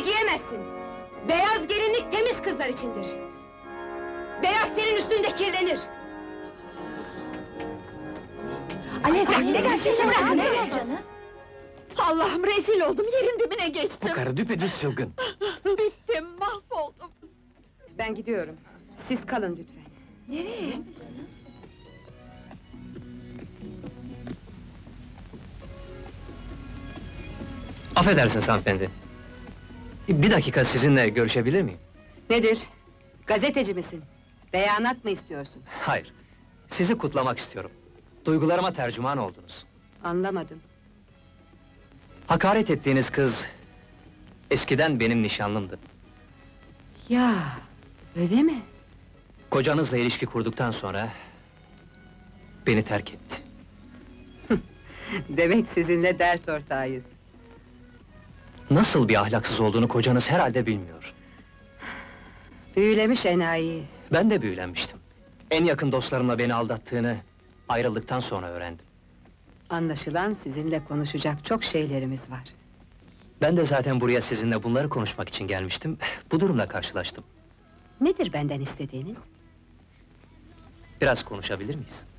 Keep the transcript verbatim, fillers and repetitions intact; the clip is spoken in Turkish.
şey giyemezsin! Beyaz gelinlik temiz kızlar içindir! Beyaz senin üstünde kirlenir! Alev, ne gerçekten bırakın nereye? canım? Allah'ım, rezil oldum, yerin dibine geçtim! Bu karı düpedüz çılgın! Bittim, mahvoldum! Ben gidiyorum, siz kalın lütfen! Nereye? Affedersiniz hanımefendi. Bir dakika sizinle görüşebilir miyim? Nedir? Gazeteci misin? Beyanat mı istiyorsun? Hayır. Sizi kutlamak istiyorum. Duygularıma tercüman oldunuz. Anlamadım. Hakaret ettiğiniz kız... eskiden benim nişanlımdı. Ya, öyle mi? Kocanızla ilişki kurduktan sonra... beni terk etti. Demek sizinle dert ortağıyız. Nasıl bir ahlaksız olduğunu kocanız herhalde bilmiyor. Büyülemiş enayi. Ben de büyülenmiştim. En yakın dostlarımla beni aldattığını... ayrıldıktan sonra öğrendim. Anlaşılan sizinle konuşacak çok şeylerimiz var. Ben de zaten buraya sizinle bunları konuşmak için gelmiştim. Bu durumla karşılaştım. Nedir benden istediğiniz? Biraz konuşabilir miyiz?